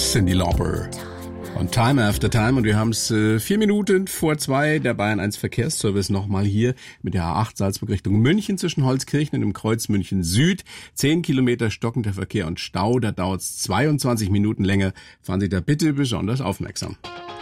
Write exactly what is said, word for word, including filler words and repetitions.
Cyndi Lauper und Time After Time. Und wir haben es äh, vier Minuten vor zwei. Der Bayern eins Verkehrsservice nochmal hier mit der A acht Salzburg Richtung München zwischen Holzkirchen und dem Kreuz München Süd. Zehn Kilometer stockender Verkehr und Stau. Da dauert es zweiundzwanzig Minuten länger. Fahren Sie da bitte besonders aufmerksam.